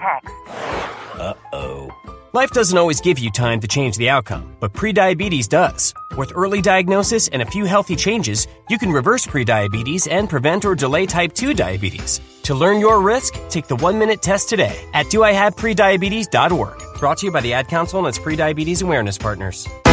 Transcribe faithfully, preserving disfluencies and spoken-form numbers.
text. Uh-oh. Life doesn't always give you time to change the outcome, but prediabetes does. With early diagnosis and a few healthy changes, you can reverse prediabetes and prevent or delay type two diabetes. To learn your risk, take the one-minute test today at do I have prediabetes dot org. Brought to you by the Ad Council and its prediabetes awareness partners.